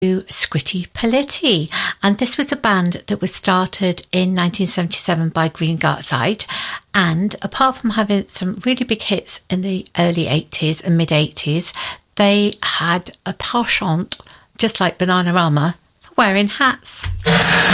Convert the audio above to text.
Scritti Politti, and this was a band that was started in 1977 by Green Gartside, and apart from having some really big hits in the early 80s and mid 80s, they had a penchant, just like Bananarama, for wearing hats.